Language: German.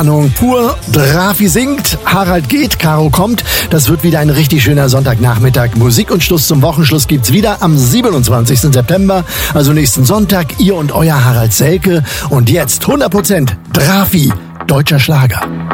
Pur, Drafi singt, Harald geht, Caro kommt. Das wird wieder ein richtig schöner Sonntagnachmittag. Musik und Schluss zum Wochenschluss gibt's wieder am 27. September, also nächsten Sonntag. Ihr und euer Harald Selke. Und jetzt 100% Drafi, deutscher Schlager.